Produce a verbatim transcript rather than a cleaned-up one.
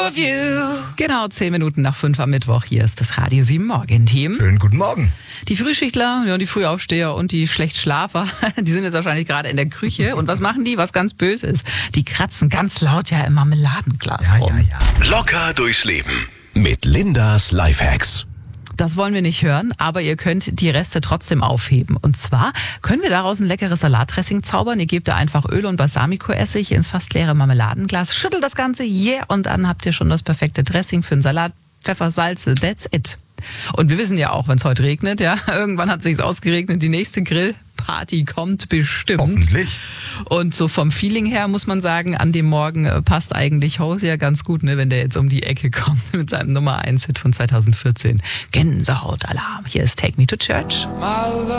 of you. Genau, zehn Minuten nach fünf am Mittwoch. Hier ist das Radio sieben Morgen-Team. Schönen guten Morgen. Die Frühschichtler, ja, die Frühaufsteher und die Schlechtschlafer, die sind jetzt wahrscheinlich gerade in der Küche. Und was machen die? Was ganz Böses. Die kratzen ganz laut ja im Marmeladenglas Ja, rum. ja, ja. Locker durchs Leben mit Lindas Lifehacks. Das wollen wir nicht hören, aber ihr könnt die Reste trotzdem aufheben. Und zwar können wir daraus ein leckeres Salatdressing zaubern. Ihr gebt da einfach Öl und Balsamico-Essig ins fast leere Marmeladenglas, schüttelt das Ganze, yeah, und dann habt ihr schon das perfekte Dressing für einen Salat. Pfeffer, Salze, that's it. Und wir wissen ja auch, wenn es heute regnet, ja, irgendwann hat es sich ausgeregnet, die nächste Grillparty kommt bestimmt. Hoffentlich. Und so vom Feeling her muss man sagen, an dem Morgen äh, passt eigentlich Hosier ganz gut, ne, wenn der jetzt um die Ecke kommt mit seinem Nummer eins Hit von zweitausendvierzehn. Gänsehaut-Alarm. Hier ist Take Me to Church.